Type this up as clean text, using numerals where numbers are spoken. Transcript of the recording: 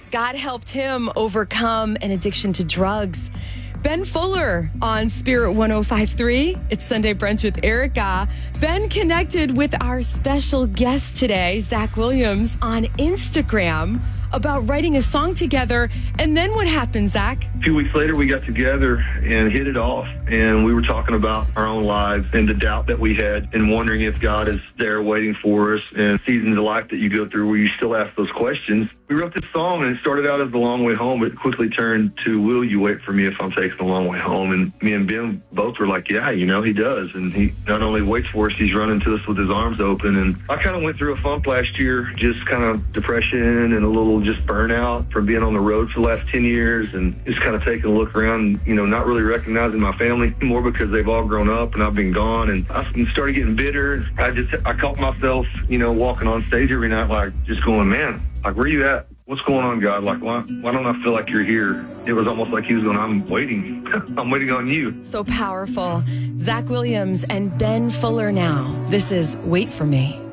God helped him overcome an addiction to drugs. Ben Fuller on Spirit 105.3. It's Sunday Brunch with Erica. Ben connected with our special guest today, Zach Williams, on Instagram about writing a song together. And then what happened, Zach? A few weeks later, we got together and hit it off. And we were talking about our own lives and the doubt that we had and wondering if God is there waiting for us, and seasons of life that you go through where you still ask those questions. We wrote this song, and it started out as The Long Way Home, but it quickly turned to Will You Wait For Me If I'm Taking the Long Way Home? And me and Ben both were like, yeah, he does. And he not only waits for us, he's running to us with his arms open. And I kind of went through a funk last year, just kind of depression and a little just burnout from being on the road for the last 10 years and just kind of taking a look around, not really recognizing my family anymore because they've all grown up and I've been gone. And I started getting bitter. I caught myself, walking on stage every night, like just going, man, like, where you at? What's going on, God? Like, why don't I feel like you're here? It was almost like he was going, I'm waiting. I'm waiting on you. So powerful. Zach Williams and Ben Fuller now. This is Wait For Me.